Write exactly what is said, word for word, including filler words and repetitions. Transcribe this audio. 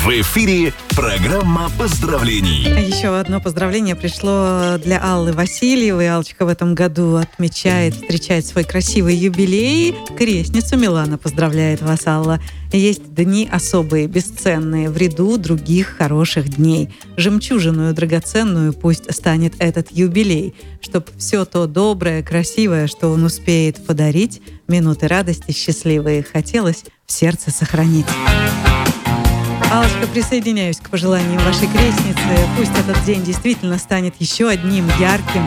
В эфире программа поздравлений. Еще одно поздравление пришло для Аллы Васильевой. Аллочка в этом году отмечает, встречает свой красивый юбилей. Крестницу Милана поздравляет вас, Алла. Есть дни особые, бесценные, в ряду других хороших дней. Жемчужиную драгоценную пусть станет этот юбилей, чтоб все то доброе, красивое, что он успеет подарить, минуты радости счастливые хотелось в сердце сохранить. Аллочка, присоединяюсь к пожеланиям вашей крестницы. Пусть этот день действительно станет еще одним ярким,